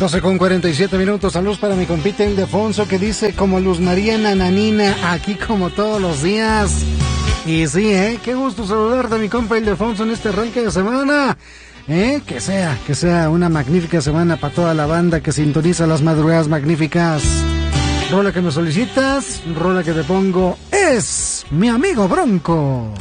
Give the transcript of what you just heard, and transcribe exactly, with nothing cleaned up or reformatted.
doce con cuarenta y siete minutos. Saludos para mi compita Ildefonso, que dice como Luz María Nananina, aquí como todos los días. Y sí, ¿eh? Qué gusto saludarte, mi compa Ildefonso, en este arranque de semana. ¿Eh? Que sea, que sea una magnífica semana para toda la banda que sintoniza las madrugadas magníficas. Rola que me solicitas, rola que te pongo, es mi amigo Bronco.